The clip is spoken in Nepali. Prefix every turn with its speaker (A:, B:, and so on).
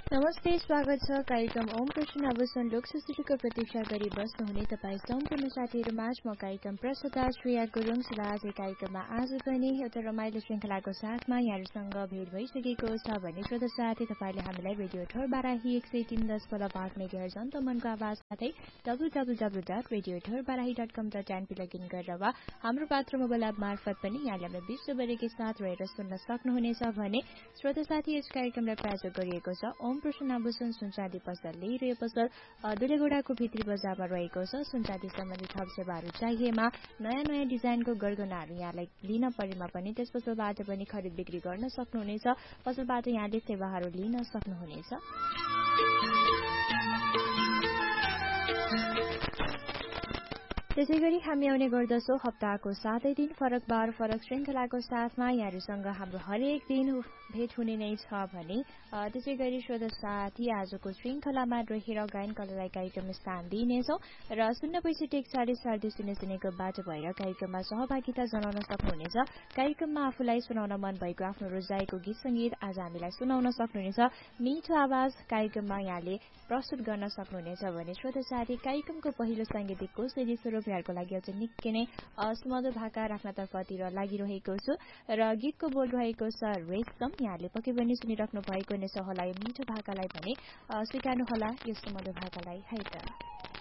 A: नमस्ते, स्वागत छ कार्यक्रम ओम प्रश्न अवसन लोकसुशीको प्रतीक्षा गरी बस्नुहुने तपाईँ सम्पूर्ण साथीहरूमाझ म कार्यक्रम प्रस्तुता श्रेया गुरुङ आज कार्यक्रममा आज पनि एउटा रमाइलो श्रृङ्खलाको साथमा यहाँहरूसँग भेट भइसकेको छ भने श्रोता साथी तपाईँले हामीलाई रेडियो ठोरबाराही 103.8 मेगाहर्ज अन्तमनको आवाज साथै www.radiothorabarahi.com.np लगइन गरेर वा हाम्रो पात्र मोबाइल एप मार्फत पनि यहाँले हाम्रो विश्वभरिकै साथ रहेर सुन्न सक्नुहुनेछ भने श्रोता साथी यस कार्यक्रमलाई प्रायोजक गरिएको छ ओम प्रश्न आभूषण सुनचाँदी पसलले र यो पसल दुलेगोडाको भित्री बजारमा रहेको छ। सुनचाँदी सम्बन्धी थप सेवाहरू चाहिएमा नयाँ डिजाइनको गरगहनाहरू यहाँलाई लिन परेमा पनि त्यस पसलबाट पनि खरिद बिक्री गर्न सक्नुहुनेछ। पसलबाट यहाँले सेवाहरू लिन सक्नुहुनेछ। त्यसैगरी हामी आउने गर्दछौं हप्ताको 7 दिन फरक बार फरक श्रृङ्खलाको साथमा यहाँहरूसँग हाम्रो हरेक दिन भेट हुने नै छ भने त्यसैगरी श्रोता साथी आजको श्रृङ्खलामा रहेर गायन कलालाई कार्यक्रम स्थान दिइनेछौं र 0654040 बाटो भएर कार्यक्रममा सहभागिता जनाउन सक्नुहुनेछ। कार्यक्रममा आफूलाई सुनाउन मन भएको आफ्नो रोजाइको गीत संगीत आज हामीलाई सुनाउन सक्नुहुनेछ। मिठो आवाज कार्यक्रममा यहाँले प्रस्तुत गर्न सक्नुहुनेछ भने श्रोता साथी कार्यक्रमको पहिलो सांगीतिक कोसेली स्वरूपहरूको लागि अझ निकै नै सुमधुर भाका राख्नतर्फतिर लागिरहेको छु र गीतको बोल रहेको छ रेशम। यहाँले पक्कै पनि सुनिराख्नु भएको नै छ होला यो मिठो भाकालाई भने स्वीकार्नु होला यो सुमधुर भाकालाई है त।